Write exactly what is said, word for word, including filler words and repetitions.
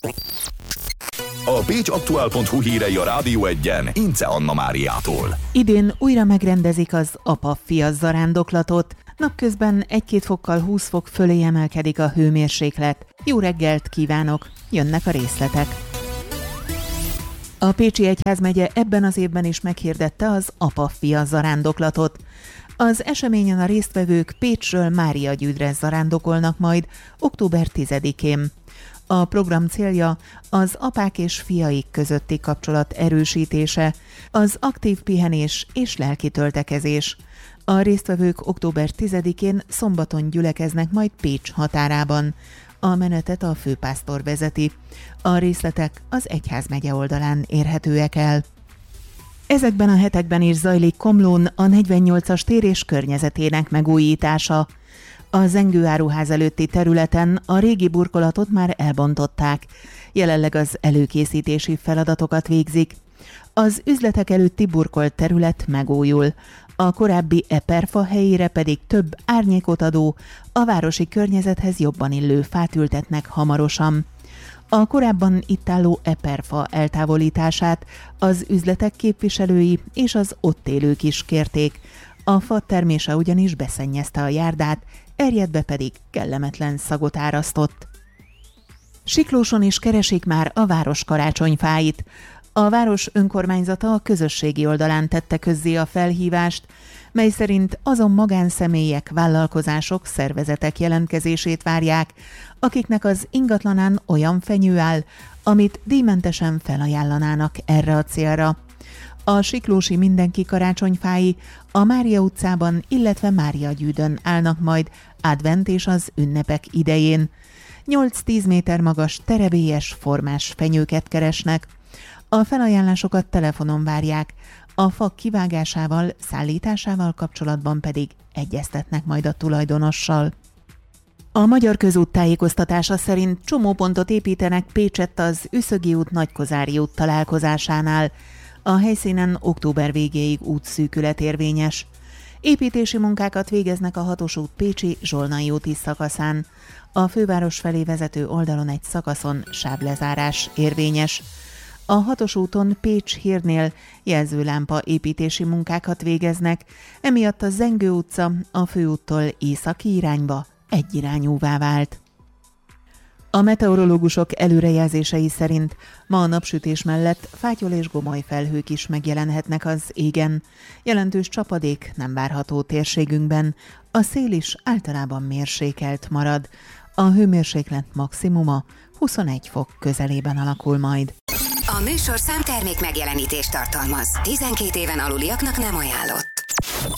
A pécs aktuál pont hu hírei a Rádió Egyen Ince Anna Máriától. Idén újra megrendezik az apa-fia zarándoklatot. Napközben egy-két fokkal húsz fok fölé emelkedik a hőmérséklet. Jó reggelt kívánok, jönnek a részletek. A Pécsi Egyházmegye ebben az évben is meghirdette az apa-fia zarándoklatot. Az eseményen a résztvevők Pécsről Máriagyűdre zarándokolnak majd október tizedikén. A program célja az apák és fiaik közötti kapcsolat erősítése, az aktív pihenés és lelki töltekezés. A résztvevők október tizedikén szombaton gyülekeznek majd Pécs határában. A menetet a főpásztor vezeti. A részletek az egyházmegye oldalán érhetőek el. Ezekben a hetekben is zajlik Komlón a negyvennyolcas tér és környezetének megújítása. A Zengő áruház előtti területen a régi burkolatot már elbontották. Jelenleg az előkészítési feladatokat végzik. Az üzletek előtti burkolt terület megújul. A korábbi eperfa helyére pedig több árnyékot adó, a városi környezethez jobban illő fát ültetnek hamarosan. A korábban itt álló eperfa eltávolítását az üzletek képviselői és az ott élők is kérték. A fa termése ugyanis beszennyezte a járdát, erjedbe pedig kellemetlen szagot árasztott. Siklóson is keresik már a város karácsonyfáit. A város önkormányzata a közösségi oldalán tette közzé a felhívást, mely szerint azon magánszemélyek, vállalkozások, szervezetek jelentkezését várják, akiknek az ingatlanán olyan fenyő áll, amit díjmentesen felajánlanának erre a célra. A siklósi mindenki karácsonyfái a Mária utcában, illetve Máriagyűdön állnak majd advent és az ünnepek idején. nyolc-tíz méter magas, terebélyes, formás fenyőket keresnek. A felajánlásokat telefonon várják, a fa kivágásával, szállításával kapcsolatban pedig egyeztetnek majd a tulajdonossal. A Magyar Közút tájékoztatása szerint csomópontot építenek Pécsett az Üszögi út Nagykozári út találkozásánál. A helyszínen október végéig útszűkület érvényes. Építési munkákat végeznek a hatos út Pécsi Zsolnai úti szakaszán. A főváros felé vezető oldalon egy szakaszon sávlezárás érvényes. A hatos úton Pécs-Hírnél jelzőlámpa építési munkákat végeznek, emiatt a Zengő utca a főúttól északi irányba egyirányúvá vált. A meteorológusok előrejelzései szerint ma a napsütés mellett fátyol és gomoly felhők is megjelenhetnek az égen. Jelentős csapadék nem várható térségünkben, a szél is általában mérsékelt marad. A hőmérséklet maximuma huszonegy fok közelében alakul majd. A műsorszám termék megjelenítést tartalmaz. tizenkét éven aluliaknak nem ajánlott.